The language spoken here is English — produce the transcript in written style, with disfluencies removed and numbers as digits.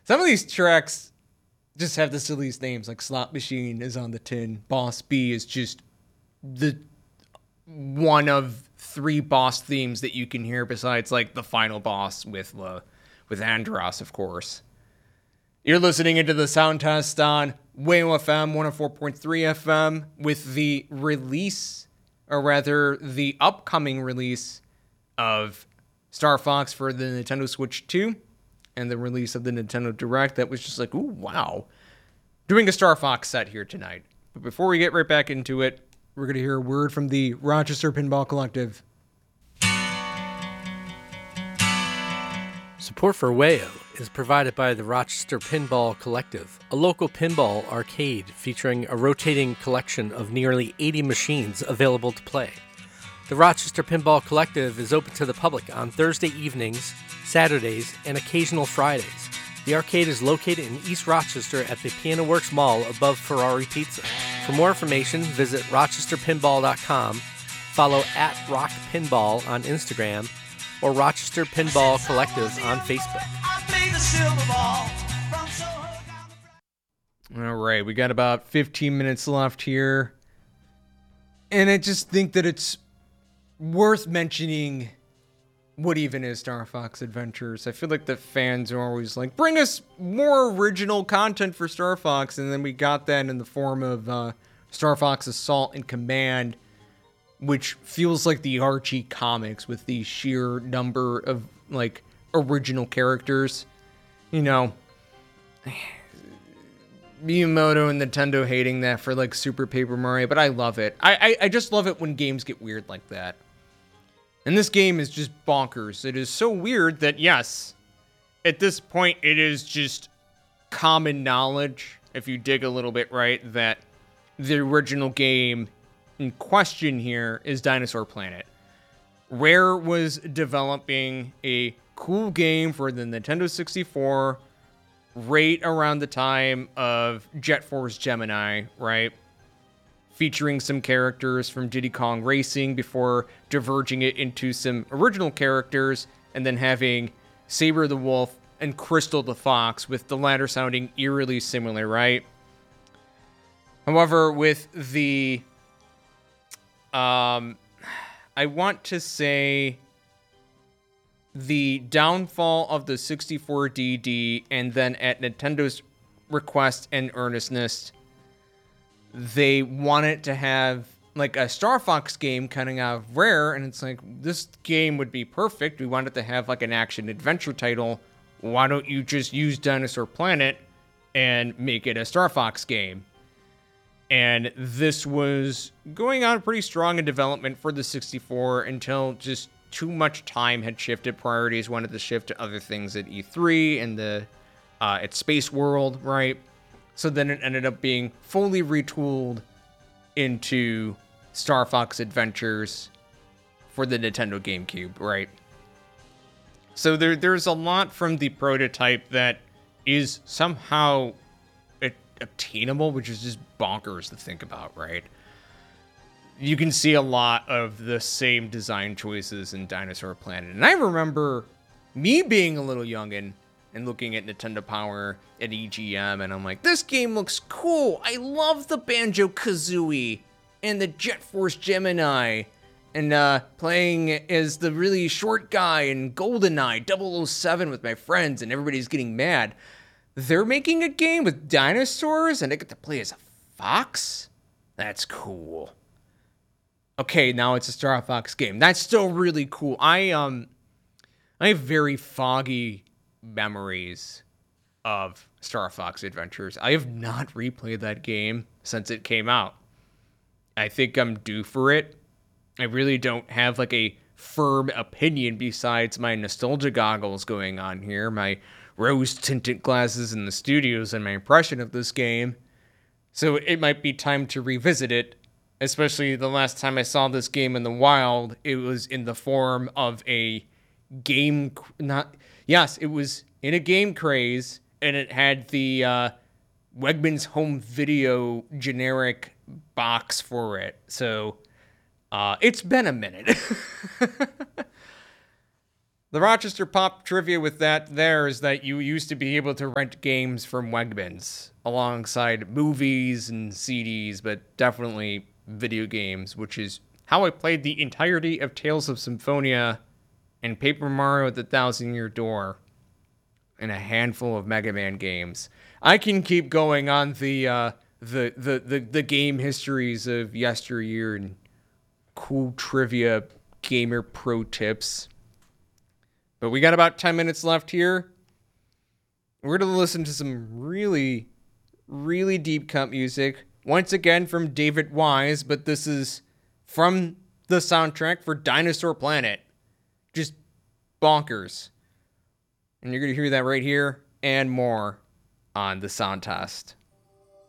Some of these tracks just have the silliest names, like Slot Machine is on the tin. Boss B is just the one of 3 boss themes that you can hear besides like the final boss with Andros, of course. You're listening into the sound test on Whale FM 104.3 FM with the release, or rather the upcoming release of Star Fox for the Nintendo Switch 2 and the release of the Nintendo Direct. That was just like, ooh, wow. Doing a Star Fox set here tonight. But before we get right back into it, we're going to hear a word from the Rochester Pinball Collective. Support for WAYO is provided by the Rochester Pinball Collective, a local pinball arcade featuring a rotating collection of nearly 80 machines available to play. The Rochester Pinball Collective is open to the public on Thursday evenings, Saturdays, and occasional Fridays. The arcade is located in East Rochester at the Piano Works Mall above Ferrari Pizza. For more information, visit rochesterpinball.com, follow @rockpinball on Instagram, or Rochester Pinball Collective on Facebook. All right, we got about 15 minutes left here. And I just think that it's worth mentioning what even is Star Fox Adventures. I feel like the fans are always like, bring us more original content for Star Fox. And then we got that in the form of Star Fox Assault and Command, which feels like the Archie comics with the sheer number of, like, original characters. You know, Miyamoto and Nintendo hating that for, like, Super Paper Mario, but I love it. I just love it when games get weird like that. And this game is just bonkers. It is so weird that, yes, at this point, it is just common knowledge, if you dig a little bit, right, that the original game in question here is Dinosaur Planet. Rare was developing a cool game for the Nintendo 64 right around the time of Jet Force Gemini, right? Featuring some characters from Diddy Kong Racing before diverging it into some original characters and then having Saber the Wolf and Crystal the Fox, with the latter sounding eerily similar, right? However, with the I want to say the downfall of the 64DD, and then at Nintendo's request and earnestness, they wanted to have like a Star Fox game coming out of Rare, and it's like, this game would be perfect. We wanted to have like an action adventure title. Why don't you just use Dinosaur Planet and make it a Star Fox game? And this was going on pretty strong in development for the 64 until just too much time had shifted. Priorities wanted to shift to other things at E3 and at Space World, right? So then it ended up being fully retooled into Star Fox Adventures for the Nintendo GameCube, right? So there's a lot from the prototype that is somehow obtainable, which is just bonkers to think about, right? You can see a lot of the same design choices in Dinosaur Planet. And I remember me being a little youngin' and looking at Nintendo Power at EGM, and I'm like, this game looks cool. I love the Banjo-Kazooie and the Jet Force Gemini, and playing as the really short guy in GoldenEye 007 with my friends, and everybody's getting mad. They're making a game with dinosaurs, and I get to play as a fox? That's cool. Okay, now it's a Star Fox game. That's still really cool. I have very foggy memories of Star Fox Adventures. I have not replayed that game since it came out. I think I'm due for it. I really don't have like a firm opinion besides my nostalgia goggles going on here, my rose-tinted glasses in the studios, and my impression of this game. So it might be time to revisit it, especially the last time I saw this game in the wild. It was in the form of a game, it was in a game craze, and it had the Wegmans home video generic box for it. So it's been a minute. The Rochester Pop trivia with that there is that you used to be able to rent games from Wegmans alongside movies and CDs, but definitely video games, which is how I played the entirety of Tales of Symphonia and Paper Mario at the Thousand Year Door and a handful of Mega Man games. I can keep going on the game histories of yesteryear and cool trivia gamer pro tips. But we got about 10 minutes left here. We're going to listen to some really, really deep cut music. Once again from David Wise, but this is from the soundtrack for Dinosaur Planet. Just bonkers. And you're going to hear that right here and more on the Sound Test.